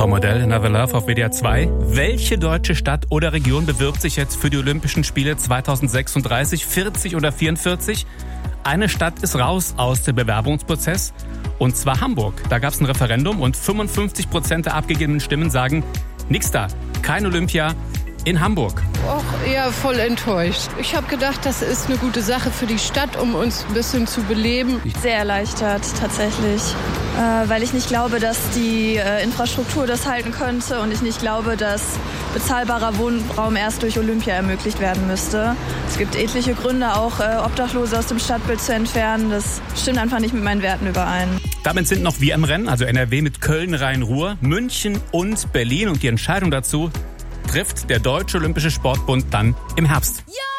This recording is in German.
TV-Modell Another Love auf WDR 2. Welche deutsche Stadt oder Region bewirbt sich jetzt für die Olympischen Spiele 2036, 40 oder 44? Eine Stadt ist raus aus dem Bewerbungsprozess, und zwar Hamburg. Da gab es ein Referendum und 55% der abgegebenen Stimmen sagen, nix da, kein Olympia in Hamburg. Auch eher voll enttäuscht. Ich habe gedacht, das ist eine gute Sache für die Stadt, um uns ein bisschen zu beleben. Sehr erleichtert tatsächlich, weil ich nicht glaube, dass die Infrastruktur das halten könnte und ich nicht glaube, dass bezahlbarer Wohnraum erst durch Olympia ermöglicht werden müsste. Es gibt etliche Gründe, auch Obdachlose aus dem Stadtbild zu entfernen. Das stimmt einfach nicht mit meinen Werten überein. Damit sind noch wir im Rennen, also NRW mit Köln, Rhein-Ruhr, München und Berlin. Und die Entscheidung dazu trifft der Deutsche Olympische Sportbund dann im Herbst.